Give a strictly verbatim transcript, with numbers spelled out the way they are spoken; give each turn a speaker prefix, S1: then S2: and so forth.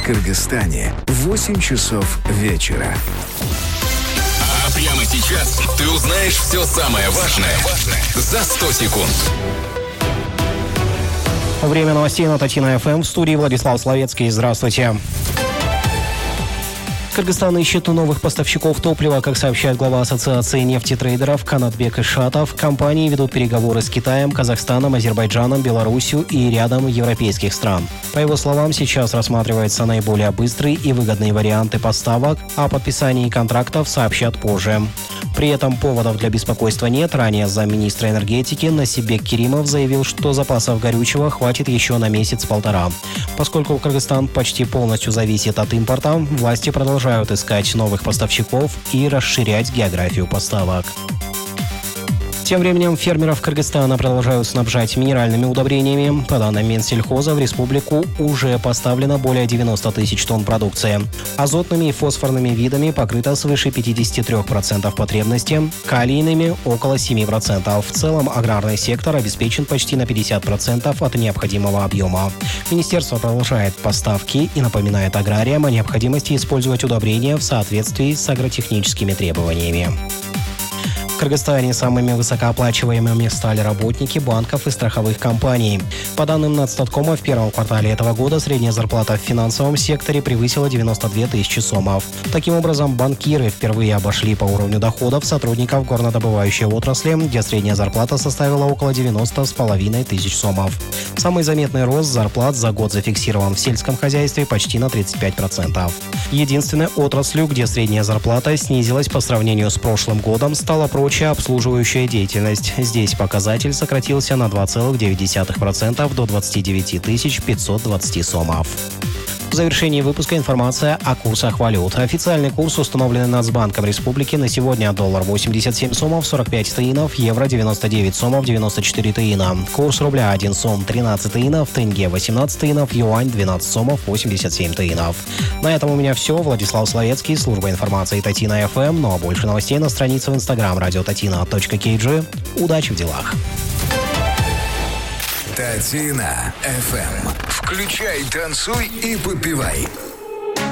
S1: Кыргызстане восемь часов вечера.
S2: А прямо сейчас ты узнаешь все самое важное за сто секунд.
S3: Время новостей на Татина эф эм. В студии Владислав Словецкий. Здравствуйте. Кыргызстан ищет новых поставщиков топлива. Как сообщает глава Ассоциации нефтетрейдеров Канатбек Ишатов, компании ведут переговоры с Китаем, Казахстаном, Азербайджаном, Беларусью и рядом европейских стран. По его словам, сейчас рассматриваются наиболее быстрые и выгодные варианты поставок, а о подписании контрактов сообщат позже. При этом поводов для беспокойства нет. Ранее замминистра энергетики Насибек Керимов заявил, что запасов горючего хватит еще на месяц-полтора. Поскольку Кыргызстан почти полностью зависит от импорта, власти продолжают искать новых поставщиков и расширять географию поставок. Тем временем фермеров Кыргызстана продолжают снабжать минеральными удобрениями. По данным Минсельхоза, в республику уже поставлено более девяноста тысяч тонн продукции. Азотными и фосфорными видами покрыто свыше пятьдесят три процента потребности, калийными – около семи процентов. В целом аграрный сектор обеспечен почти на пятьдесят процентов от необходимого объема. Министерство продолжает поставки и напоминает аграриям о необходимости использовать удобрения в соответствии с агротехническими требованиями. В Кыргызстане самыми высокооплачиваемыми стали работники банков и страховых компаний. По данным Нацстаткома, в первом квартале этого года средняя зарплата в финансовом секторе превысила девяносто две тысячи сомов. Таким образом, банкиры впервые обошли по уровню доходов сотрудников горнодобывающей отрасли, где средняя зарплата составила около девяноста с половиной тысяч сомов. Самый заметный рост зарплат за год зафиксирован в сельском хозяйстве почти на тридцать пять процентов. Единственной отраслью, где средняя зарплата снизилась по сравнению с прошлым годом, стала прочая обслуживающая деятельность. Здесь показатель сократился на два целых девять десятых процента до двадцати девяти тысяч пятисот двадцати сомов. В завершении выпуска информация о курсах валют. Официальный курс, установленный Нацбанком Республики, на сегодня: доллар восемьдесят семь сомов сорок пять тиынов, евро девяносто девять сомов девяносто четыре тиына. Курс рубля один сом тринадцать тиынов, тенге восемнадцать тиынов, юань двенадцать сомов восемьдесят семь тиынов. На этом у меня все. Владислав Словецкий, служба информации Татина эф эм. Ну а больше новостей на странице в инстаграм радио татина точка кей джи. Удачи в делах.
S1: Татина эф эм. Включай, танцуй и попивай.